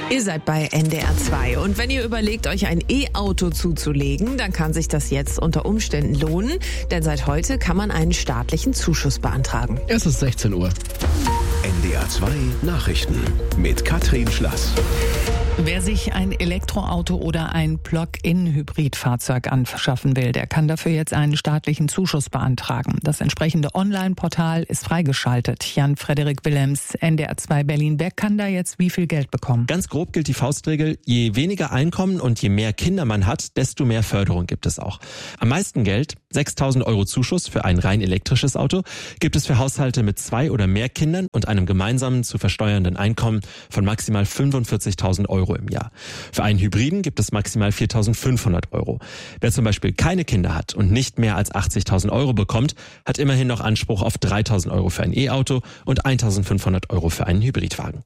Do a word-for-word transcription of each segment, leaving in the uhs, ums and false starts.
Ihr seid bei N D R zwei und wenn ihr überlegt, euch ein E-Auto zuzulegen, dann kann sich das jetzt unter Umständen lohnen, denn seit heute kann man einen staatlichen Zuschuss beantragen. Es ist sechzehn Uhr. N D R zwei Nachrichten mit Katrin Schlass. Wer sich ein Elektroauto oder ein Plug-in-Hybridfahrzeug anschaffen will, der kann dafür jetzt einen staatlichen Zuschuss beantragen. Das entsprechende Online-Portal ist freigeschaltet. Jan-Frederik Willems, N D R zwei Berlin. Wer kann da jetzt wie viel Geld bekommen? Ganz grob gilt die Faustregel, je weniger Einkommen und je mehr Kinder man hat, desto mehr Förderung gibt es auch. Am meisten Geld, sechstausend Euro Zuschuss für ein rein elektrisches Auto, gibt es für Haushalte mit zwei oder mehr Kindern und einem gemeinsamen zu versteuernden Einkommen von maximal fünfundvierzigtausend Euro im Jahr. Für einen Hybriden gibt es maximal viertausendfünfhundert Euro. Wer zum Beispiel keine Kinder hat und nicht mehr als achtzigtausend Euro bekommt, hat immerhin noch Anspruch auf dreitausend Euro für ein E-Auto und eintausendfünfhundert Euro für einen Hybridwagen.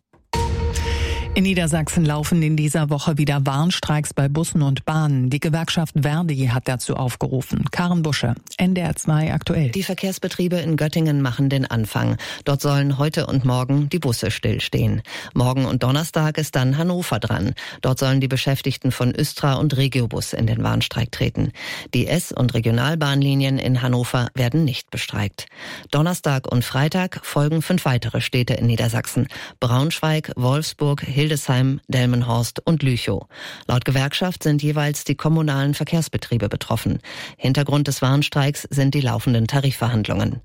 In Niedersachsen laufen in dieser Woche wieder Warnstreiks bei Bussen und Bahnen. Die Gewerkschaft Verdi hat dazu aufgerufen. Karen Busche, N D R zwei aktuell. Die Verkehrsbetriebe in Göttingen machen den Anfang. Dort sollen heute und morgen die Busse stillstehen. Morgen und Donnerstag ist dann Hannover dran. Dort sollen die Beschäftigten von Östra und Regiobus in den Warnstreik treten. Die S- und Regionalbahnlinien in Hannover werden nicht bestreikt. Donnerstag und Freitag folgen fünf weitere Städte in Niedersachsen. Braunschweig, Wolfsburg, Hildesheim, Delmenhorst und Lüchow. Laut Gewerkschaft sind jeweils die kommunalen Verkehrsbetriebe betroffen. Hintergrund des Warnstreiks sind die laufenden Tarifverhandlungen.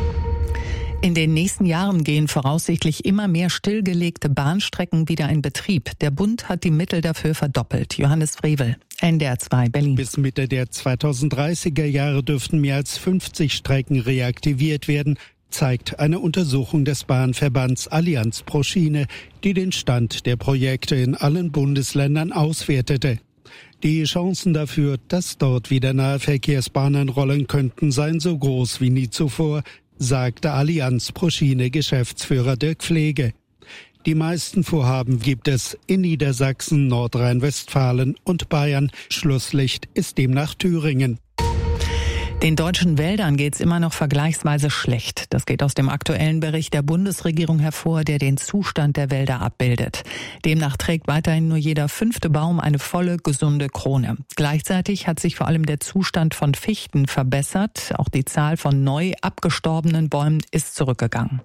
In den nächsten Jahren gehen voraussichtlich immer mehr stillgelegte Bahnstrecken wieder in Betrieb. Der Bund hat die Mittel dafür verdoppelt. Johannes Frevel, N D R zwei Berlin. Bis Mitte der zweitausenddreißiger Jahre dürften mehr als fünfzig Strecken reaktiviert werden, zeigt eine Untersuchung des Bahnverbands Allianz pro Schiene, die den Stand der Projekte in allen Bundesländern auswertete. Die Chancen dafür, dass dort wieder Nahverkehrsbahnen rollen könnten, seien so groß wie nie zuvor, sagte Allianz pro Schiene Geschäftsführer Dirk Pflege. Die meisten Vorhaben gibt es in Niedersachsen, Nordrhein-Westfalen und Bayern. Schlusslicht ist demnach Thüringen. Den deutschen Wäldern geht's immer noch vergleichsweise schlecht. Das geht aus dem aktuellen Bericht der Bundesregierung hervor, der den Zustand der Wälder abbildet. Demnach trägt weiterhin nur jeder fünfte Baum eine volle, gesunde Krone. Gleichzeitig hat sich vor allem der Zustand von Fichten verbessert. Auch die Zahl von neu abgestorbenen Bäumen ist zurückgegangen.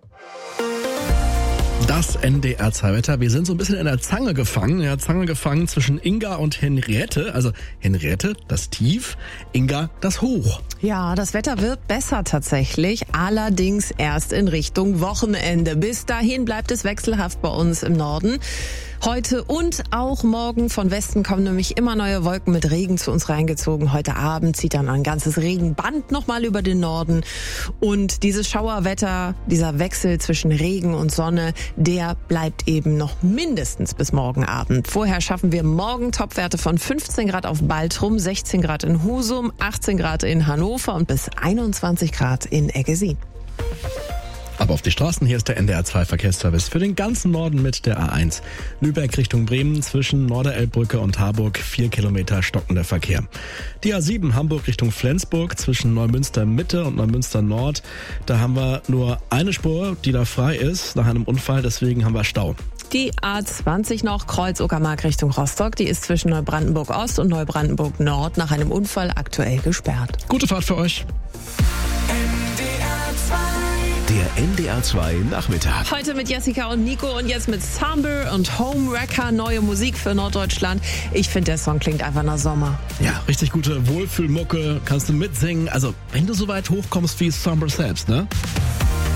Das N D R zwei Wetter. Wir sind so ein bisschen in der Zange gefangen. Ja, Zange gefangen zwischen Inga und Henriette. Also Henriette, das Tief, Inga, das Hoch. Ja, das Wetter wird besser tatsächlich, allerdings erst in Richtung Wochenende. Bis dahin bleibt es wechselhaft bei uns im Norden. Heute und auch morgen von Westen kommen nämlich immer neue Wolken mit Regen zu uns reingezogen. Heute Abend zieht dann ein ganzes Regenband nochmal über den Norden. Und dieses Schauerwetter, dieser Wechsel zwischen Regen und Sonne, der bleibt eben noch mindestens bis morgen Abend. Vorher schaffen wir morgen Topwerte von fünfzehn Grad auf Baltrum, sechzehn Grad in Husum, achtzehn Grad in Hannover und bis einundzwanzig Grad in Eggesin. Aber auf die Straßen, hier ist der N D R zwei Verkehrsservice für den ganzen Norden mit der A eins. Lübeck Richtung Bremen zwischen Norderelbbrücke und Harburg, vier Kilometer stockender Verkehr. Die A sieben Hamburg Richtung Flensburg zwischen Neumünster Mitte und Neumünster Nord. Da haben wir nur eine Spur, die da frei ist nach einem Unfall, deswegen haben wir Stau. Die A zwanzig noch, Kreuz-Uckermark Richtung Rostock, die ist zwischen Neubrandenburg Ost und Neubrandenburg Nord nach einem Unfall aktuell gesperrt. Gute Fahrt für euch. Der N D R zwei Nachmittag. Heute mit Jessica und Nico und jetzt mit Samber und Homewrecker, neue Musik für Norddeutschland. Ich finde, der Song klingt einfach nach Sommer. Ja, richtig gute Wohlfühlmucke, kannst du mitsingen. Also, wenn du so weit hochkommst wie Samber selbst, ne?